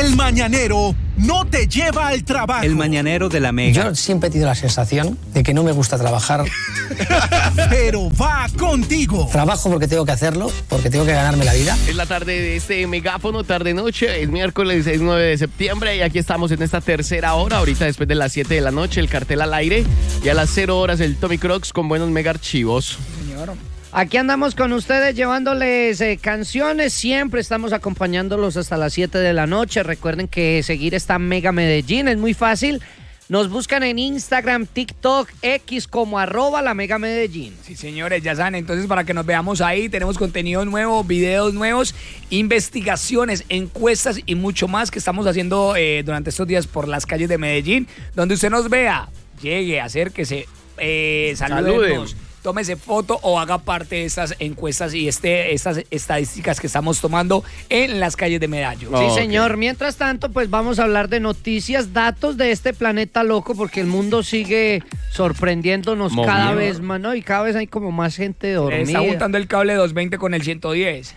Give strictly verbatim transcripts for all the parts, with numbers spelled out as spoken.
El Mañanero no te lleva al trabajo. El Mañanero de la Mega. Yo siempre he tenido la sensación de que no me gusta trabajar. Pero va contigo. Trabajo porque tengo que hacerlo, porque tengo que ganarme la vida. Es la tarde de este megáfono, tarde-noche, es miércoles seis nueve de septiembre y aquí estamos en esta tercera hora, ahorita después de las siete de la noche, el cartel al aire y a las cero horas el Tommy Crocs con buenos mega archivos. Señor. Aquí andamos con ustedes llevándoles eh, canciones, siempre estamos acompañándolos hasta las siete de la noche. Recuerden que seguir esta Mega Medellín es muy fácil. Nos buscan en Instagram, TikTok, X como arroba la Mega Medellín. Sí, señores, ya saben, entonces para que nos veamos ahí, tenemos contenido nuevo, videos nuevos, investigaciones, encuestas y mucho más que estamos haciendo eh, durante estos días por las calles de Medellín, donde usted nos vea, llegue, acérquese, eh, saludemos. Tómese foto o haga parte de estas encuestas y este, estas estadísticas que estamos tomando en las calles de Medallo. Sí, oh, señor. Okay. Mientras tanto, pues vamos a hablar de noticias, datos de este planeta loco, porque el mundo sigue sorprendiéndonos Movido. cada vez más, ¿no? Y cada vez hay como más gente dormida. Le está juntando el cable doscientos veinte con el ciento diez.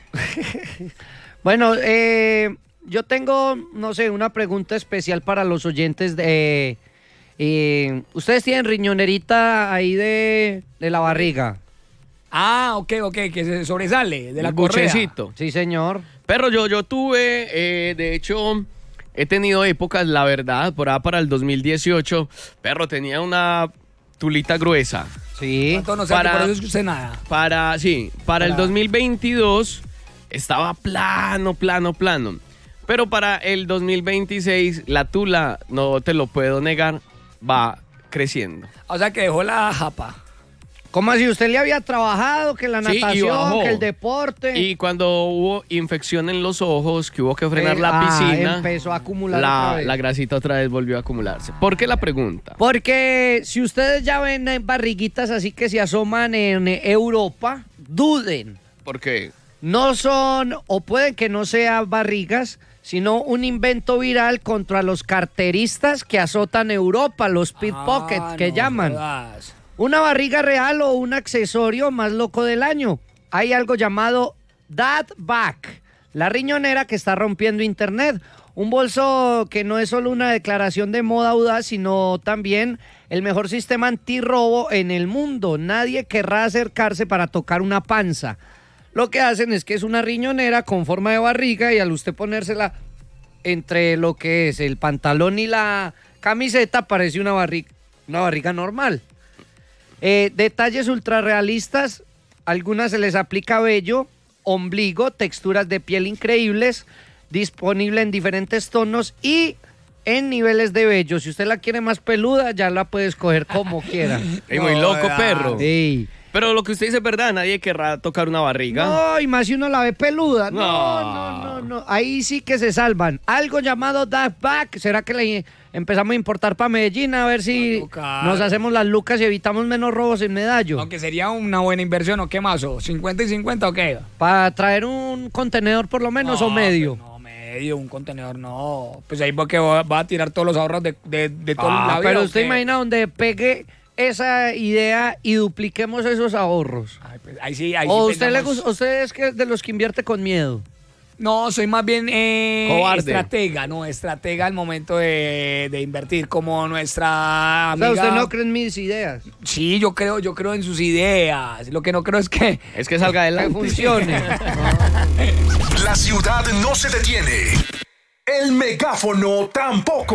Bueno, eh, yo tengo, no sé, una pregunta especial para los oyentes de... Eh, ¿Ustedes tienen riñonerita ahí de, de la barriga? Ah, ok, ok, que se sobresale de la el correa. Buchecito. Sí, señor. Pero yo, yo tuve, eh, de hecho, he tenido épocas, la verdad, por ahí para el dos mil dieciocho, perro, tenía una tulita gruesa. Sí. No sé, para, por eso es que usted nada. Para, sí, para, para el dos mil veintidós estaba plano, plano, plano. Pero para el dos mil veintiséis, la tula, no te lo puedo negar, va creciendo. O sea que dejó la japa. ¿Cómo así? ¿Usted le había trabajado que la natación, sí, que el deporte? Y cuando hubo infección en los ojos, que hubo que frenar eh, la piscina, ah, empezó a acumular la, otra vez. la grasita otra vez volvió a acumularse. ¿Por qué la pregunta? Porque si ustedes ya ven barriguitas así que se asoman en Europa, duden. ¿Por qué? No son, o pueden que no sean barrigas, sino un invento viral contra los carteristas que azotan Europa, los pickpockets ah, que no llaman. Jodas. Una barriga real o un accesorio más loco del año. Hay algo llamado Dad Back, la riñonera que está rompiendo internet. Un bolso que no es solo una declaración de moda audaz, sino también el mejor sistema antirrobo en el mundo. Nadie querrá acercarse para tocar una panza. Lo que hacen es que es una riñonera con forma de barriga y al usted ponérsela entre lo que es el pantalón y la camiseta parece una barriga, una barriga normal. Eh, detalles ultrarrealistas, algunas se les aplica vello, ombligo, texturas de piel increíbles, disponible en diferentes tonos y en niveles de vello. Si usted la quiere más peluda, ya la puede escoger como quiera. Ey, muy loco, perro. Sí. Pero lo que usted dice es verdad, nadie querrá tocar una barriga. No, y más si uno la ve peluda. No, no, no, no, no. Ahí sí que se salvan. Algo llamado Dad Back. ¿Será que le empezamos a importar para Medellín? A ver si nos hacemos las lucas y evitamos menos robos en Medallo. Aunque sería una buena inversión, ¿o qué más? ¿O cincuenta y cincuenta o qué? Para traer un contenedor por lo menos no, o medio. Pues no, medio, un contenedor no. Pues ahí porque va, va a tirar todos los ahorros de, de, de todo ah, la vida. Pero usted imagina donde pegue esa idea y dupliquemos esos ahorros. Ay, pues, ahí sí, ahí ¿O sí usted, pensamos... le, usted es que de los que invierte con miedo? No, soy más bien eh, Cobarde. estratega, no, estratega al momento de, de invertir, como nuestra amiga. O sea, ¿usted no cree en mis ideas? Sí, yo creo, yo creo en sus ideas. Lo que no creo es que... Es que salga adelante. Que funcione. La ciudad no se detiene. El megáfono tampoco.